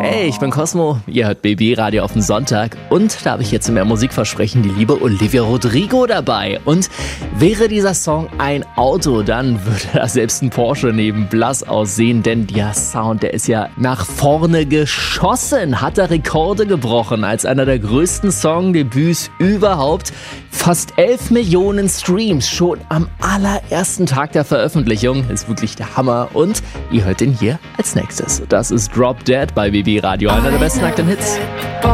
Hey, ich bin Cosmo, ihr hört BB Radio auf dem Sonntag und da habe ich jetzt mehr Musikversprechen die liebe Olivia Rodrigo dabei. Und wäre dieser Song ein Auto, dann würde da selbst ein Porsche neben blass aussehen, denn der Sound, der ist ja nach vorne geschossen, hat da Rekorde gebrochen als einer der größten Songdebüts überhaupt. Fast 11 Millionen Streams schon am allerersten Tag der Veröffentlichung. Ist wirklich der Hammer und ihr hört ihn hier als nächstes. Das ist Drop Dead bei BB Radio, einer der besten aktuellen Hits.